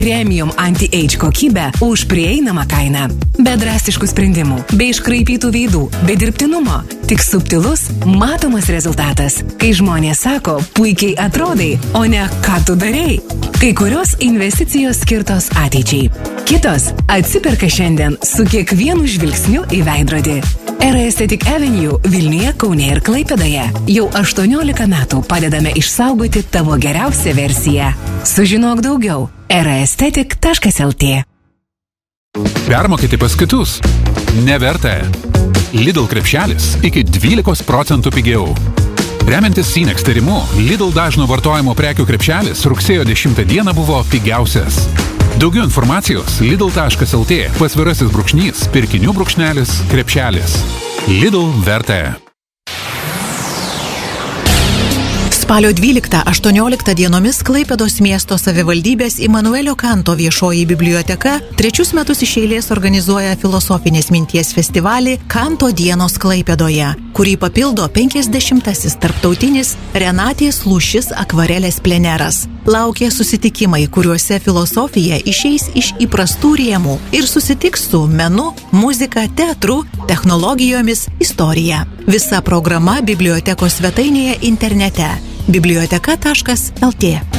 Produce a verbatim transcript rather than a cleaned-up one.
Premium anti-age kokybę už prieinamą kainą. Be drastiškų sprendimų, be iškraipytų veidų, be dirbtinumo. Tik subtilus, matomas rezultatas. Kai žmonės sako, puikiai atrodai, o ne ką tu darei. Kai kurios investicijos skirtos ateičiai. Kitos atsiperka šiandien su kiekvienu žvilgsniu į veidrodį. Era Aesthetic Avenue Vilniuje, Kaune ir Klaipėdoje jau aštuoniolika metų padedame išsaugoti tavo geriausią versiją. Sužinok daugiau era aesthetic taškas el tė. Permokyti pas kitus? Neverta. Lidl krepšelis iki dvylikos procentų pigiau. Remiantis Sinex tyrimu, Lidl dažno vartojimo prekių krepšelis rugsėjo dešimtą dieną buvo pigiausias. Daugiau informacijos lidl taškas el tė pasvirasis brūkšnys, pirkinių brūkšnelis, krepšelis. Lidl verta. Spalio dvyliktą aštuonioliktą dienomis Klaipėdos miesto savivaldybės Imanuelio Kanto viešoji biblioteka trečius metus iš eilės organizuoja filosofinės minties festivalį Kanto dienos Klaipėdoje, kurį papildo penkiasdešimtasis tarptautinis Renatės Lūšis akvarelės pleneras. Laukia susitikimai, kuriuose filosofija išeis iš įprastų rėmų ir susitiks su menu, muzika, teatru, technologijomis, istorija. Visa programa bibliotekos svetainėje internete biblioteka taškas el tė.